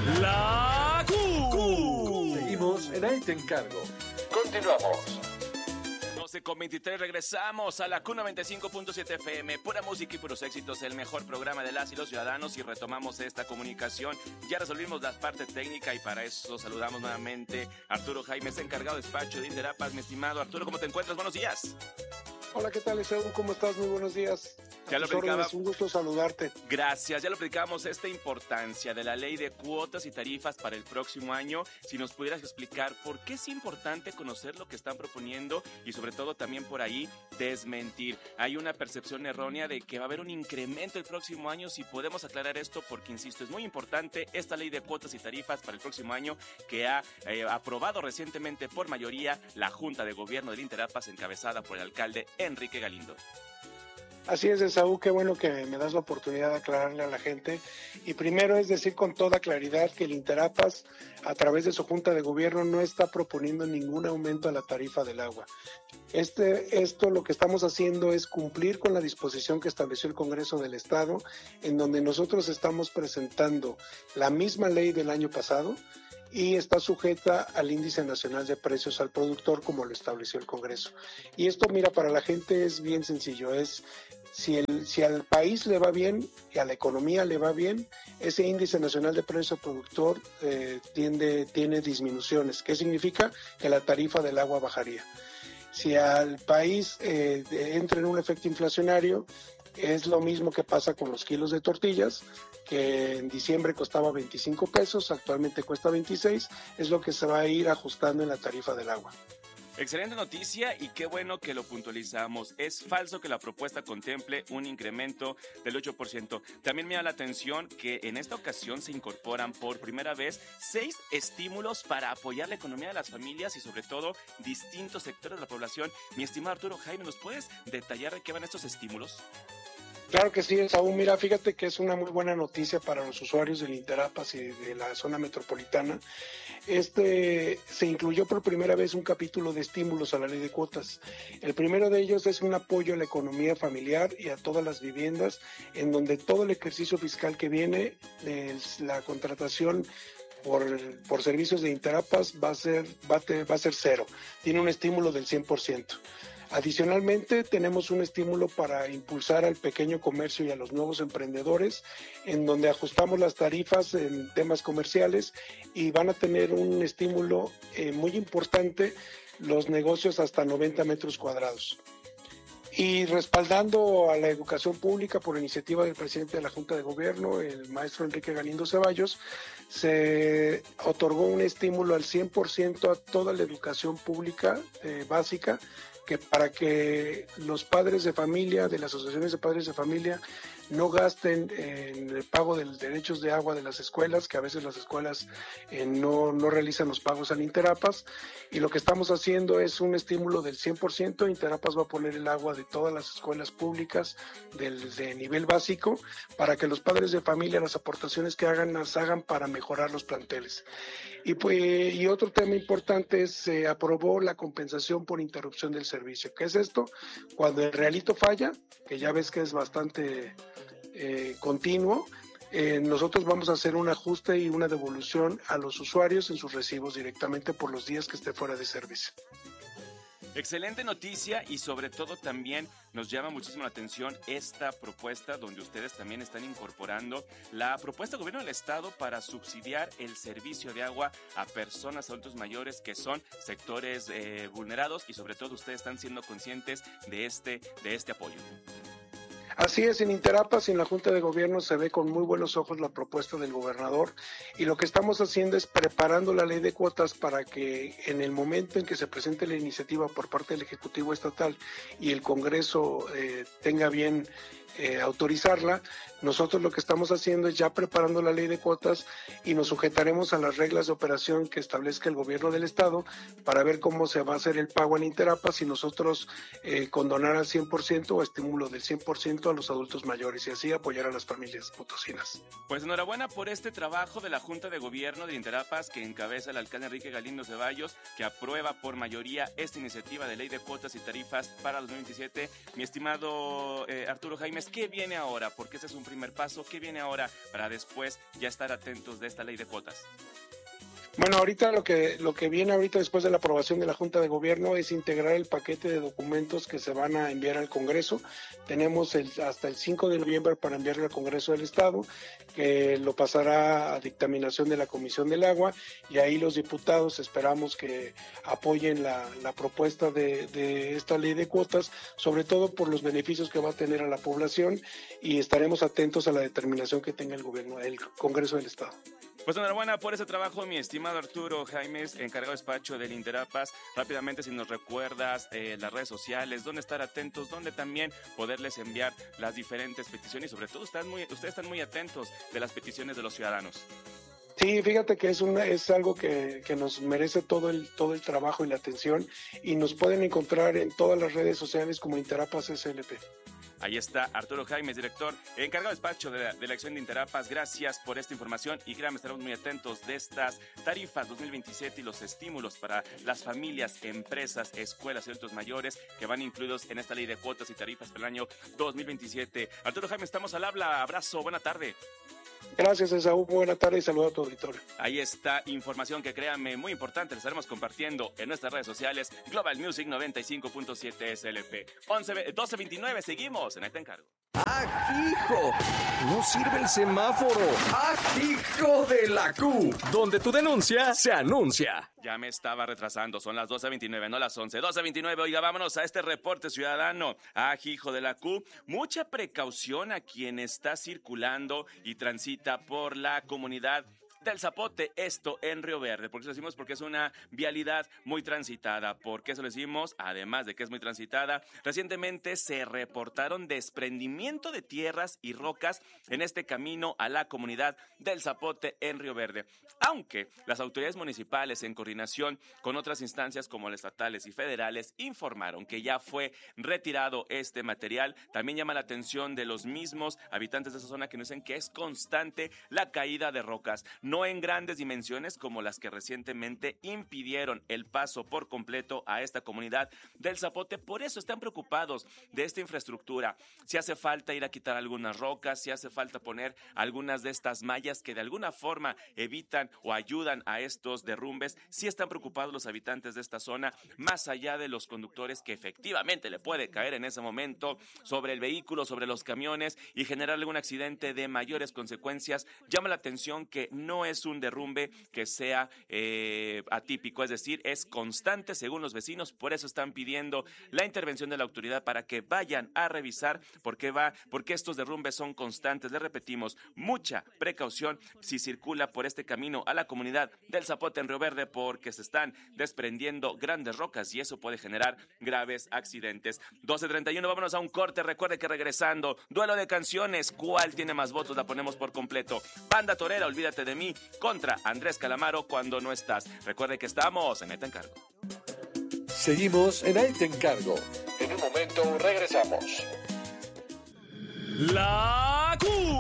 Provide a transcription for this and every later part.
La Q. Seguimos en Ahí Te Encargo. Continuamos. 12:23, regresamos a la Q95.7 FM, pura música y puros éxitos, el mejor programa de las y los ciudadanos, y retomamos esta comunicación. Ya resolvimos la parte técnica y para eso saludamos nuevamente a Arturo Jaime, está encargado de despacho de Interapas. Mi estimado Arturo, ¿cómo te encuentras? Buenos días. Hola, ¿qué tal, Esaú? ¿Cómo estás? Muy buenos días. Ya lo platicaba. Un gusto saludarte. Gracias, ya lo platicamos, esta importancia de la ley de cuotas y tarifas para el próximo año. Si nos pudieras explicar por qué es importante conocer lo que están proponiendo y sobre todo también por ahí desmentir. Hay una percepción errónea de que va a haber un incremento el próximo año. Si podemos aclarar esto, porque insisto, es muy importante esta ley de cuotas y tarifas para el próximo año que ha aprobado recientemente por mayoría la Junta de Gobierno del Interapas, encabezada por el alcalde Enrique Galindo. Así es, Esaú, qué bueno que me das la oportunidad de aclararle a la gente. Y primero es decir con toda claridad que el Interapas, a través de su Junta de Gobierno, no está proponiendo ningún aumento a la tarifa del agua. Esto lo que estamos haciendo es cumplir con la disposición que estableció el Congreso del Estado, en donde nosotros estamos presentando la misma ley del año pasado, y está sujeta al Índice Nacional de Precios al Productor, como lo estableció el Congreso. Y esto, mira, para la gente es bien sencillo, es si al país le va bien y a la economía le va bien, ese Índice Nacional de Precios al Productor tiene disminuciones. ¿Qué significa? Que la tarifa del agua bajaría. Si al país entra en un efecto inflacionario, es lo mismo que pasa con los kilos de tortillas, que en diciembre costaba 25 pesos, actualmente cuesta 26, es lo que se va a ir ajustando en la tarifa del agua. Excelente noticia y qué bueno que lo puntualizamos. Es falso que la propuesta contemple un incremento del 8%. También me da la atención que en esta ocasión se incorporan por primera vez 6 estímulos para apoyar la economía de las familias y sobre todo distintos sectores de la población. Mi estimado Arturo Jaime, ¿nos puedes detallar de qué van estos estímulos? Claro que sí, Esaú. Mira, fíjate que es una muy buena noticia para los usuarios del Interapas y de la zona metropolitana. Se incluyó por primera vez un capítulo de estímulos a la ley de cuotas. El primero de ellos es un apoyo a la economía familiar y a todas las viviendas, en donde todo el ejercicio fiscal que viene, la contratación por servicios de Interapas va a ser cero. Tiene un estímulo del 100%. Adicionalmente, tenemos un estímulo para impulsar al pequeño comercio y a los nuevos emprendedores, en donde ajustamos las tarifas en temas comerciales y van a tener un estímulo muy importante los negocios hasta 90 metros cuadrados. Y respaldando a la educación pública por iniciativa del presidente de la Junta de Gobierno, el maestro Enrique Galindo Ceballos, se otorgó un estímulo al 100% a toda la educación pública básica, para que los padres de familia, de las asociaciones de padres de familia, no gasten en el pago de los derechos de agua de las escuelas, que a veces las escuelas no realizan los pagos al Interapas, y lo que estamos haciendo es un estímulo del 100%. Interapas va a poner el agua de todas las escuelas públicas de nivel básico, para que los padres de familia, las aportaciones que hagan, las hagan para mejorar los planteles. Y otro tema importante es, se aprobó la compensación por interrupción del servicio. ¿Qué es esto? Cuando el realito falla, que ya ves que es bastante continuo, nosotros vamos a hacer un ajuste y una devolución a los usuarios en sus recibos directamente por los días que esté fuera de servicio. Excelente noticia y sobre todo también nos llama muchísimo la atención esta propuesta donde ustedes también están incorporando la propuesta del gobierno del estado para subsidiar el servicio de agua a personas adultos mayores que son sectores vulnerados y sobre todo ustedes están siendo conscientes de este apoyo. Así es, en Interapas y en la Junta de Gobierno se ve con muy buenos ojos la propuesta del gobernador, y lo que estamos haciendo es preparando la ley de cuotas para que en el momento en que se presente la iniciativa por parte del Ejecutivo Estatal y el Congreso tenga bien autorizarla, nosotros lo que estamos haciendo es ya preparando la ley de cuotas y nos sujetaremos a las reglas de operación que establezca el gobierno del estado para ver cómo se va a hacer el pago en Interapas y nosotros condonar al 100% o estímulo del 100% a los adultos mayores y así apoyar a las familias potosinas. Pues enhorabuena por este trabajo de la Junta de Gobierno de Interapas que encabeza el alcalde Enrique Galindo Ceballos, que aprueba por mayoría esta iniciativa de ley de cuotas y tarifas para 2027. Mi estimado Arturo Jaime, Jaimes, ¿qué viene ahora? Porque ese es un primer paso. ¿Qué viene ahora para después ya estar atentos de esta ley de cuotas? Bueno, ahorita lo que viene ahorita después de la aprobación de la Junta de Gobierno es integrar el paquete de documentos que se van a enviar al Congreso. Tenemos hasta el 5 de noviembre para enviarlo al Congreso del Estado, que lo pasará a dictaminación de la Comisión del Agua, y ahí los diputados esperamos que apoyen la propuesta de esta ley de cuotas, sobre todo por los beneficios que va a tener a la población, y estaremos atentos a la determinación que tenga el Congreso del Estado. Pues enhorabuena por ese trabajo, mi estimado Arturo Jaimes, encargado de despacho del Interapas. Rápidamente, si nos recuerdas las redes sociales, dónde estar atentos, dónde también poderles enviar las diferentes peticiones, y sobre todo ustedes están muy atentos de las peticiones de los ciudadanos. Sí, fíjate que es algo que nos merece todo el trabajo y la atención, y nos pueden encontrar en todas las redes sociales como Interapas SLP. Ahí está Arturo Jaimes, director, encargado de despacho de la acción de Interapas. Gracias por esta información y créanme, estaremos muy atentos de estas tarifas 2027 y los estímulos para las familias, empresas, escuelas y adultos mayores que van incluidos en esta ley de cuotas y tarifas para el año 2027. Arturo Jaimes, estamos al habla. Abrazo, buena tarde. Gracias, Esaú. Buena tarde y saludo a tu auditorio. Ahí está información que, créanme, muy importante. La estaremos compartiendo en nuestras redes sociales. Global Music 95.7 SLP. 12:29, seguimos en Ahí Te Encargo. ¡Ah, hijo! No sirve el semáforo. ¡Ah, hijo de la Q! Donde tu denuncia se anuncia. Ya me estaba retrasando, son las 12:29, no las 11. 12:29, oiga, vámonos a este reporte ciudadano. Hijo de la Q, mucha precaución a quien está circulando y transita por la comunidad del Zapote, esto en Río Verde. ¿Por qué lo decimos? Porque es una vialidad muy transitada. ¿Por qué eso lo decimos? Además de que es muy transitada, recientemente se reportaron desprendimiento de tierras y rocas en este camino a la comunidad del Zapote en Río Verde. Aunque las autoridades municipales, en coordinación con otras instancias como las estatales y federales, informaron que ya fue retirado este material, también llama la atención de los mismos habitantes de esa zona que nos dicen que es constante la caída de rocas. No en grandes dimensiones como las que recientemente impidieron el paso por completo a esta comunidad del Zapote. Por eso están preocupados de esta infraestructura. Si hace falta ir a quitar algunas rocas, si hace falta poner algunas de estas mallas que de alguna forma evitan o ayudan a estos derrumbes, sí están preocupados los habitantes de esta zona, más allá de los conductores que efectivamente le puede caer en ese momento sobre el vehículo, sobre los camiones y generarle un accidente de mayores consecuencias. Llama la atención que no es un derrumbe que sea atípico, es decir, es constante según los vecinos. Por eso están pidiendo la intervención de la autoridad para que vayan a revisar porque estos derrumbes son constantes. Les repetimos, mucha precaución si circula por este camino a la comunidad del Zapote en Río Verde, porque se están desprendiendo grandes rocas y eso puede generar graves accidentes. 12:31, vámonos a un corte. Recuerde que regresando, duelo de canciones, ¿cuál tiene más votos? La ponemos por completo. Banda Torera, Olvídate de Mí, contra Andrés Calamaro, Cuando No Estás. Recuerde que estamos en Ahí Te Encargo. Seguimos en Ahí Te Encargo. En un momento regresamos. La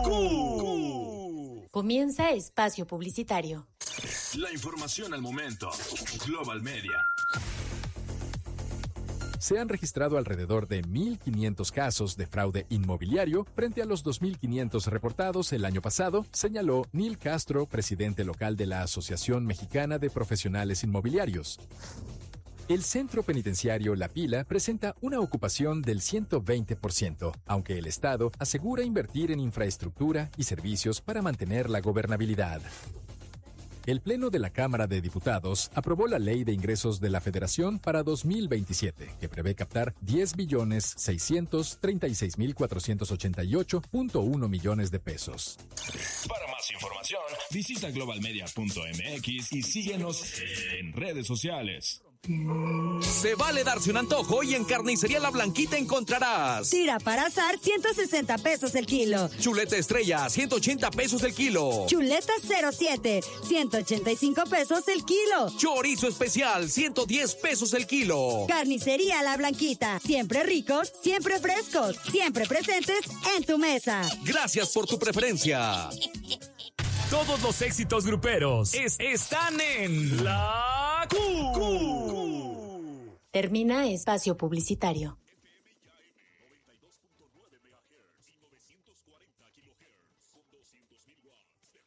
Q. Comienza espacio publicitario. La información al momento. Global Media. Se han registrado alrededor de 1.500 casos de fraude inmobiliario frente a los 2.500 reportados el año pasado, señaló Neil Castro, presidente local de la Asociación Mexicana de Profesionales Inmobiliarios. El centro penitenciario La Pila presenta una ocupación del 120%, aunque el Estado asegura invertir en infraestructura y servicios para mantener la gobernabilidad. El Pleno de la Cámara de Diputados aprobó la Ley de Ingresos de la Federación para 2027, que prevé captar 10.636.488.1 millones de pesos. Para más información, visita globalmedia.mx y síguenos en redes sociales. Se vale darse un antojo y en Carnicería La Blanquita encontrarás tira para asar, 160 pesos el kilo. chuleta estrella, 180 pesos el kilo. Chuleta 07, 185 pesos el kilo. Chorizo especial, 110 pesos el kilo. Carnicería La Blanquita, siempre ricos, siempre frescos, siempre presentes en tu mesa. Gracias por tu preferencia. Todos los éxitos gruperos están en La Q. Termina espacio publicitario. 200,000 watts de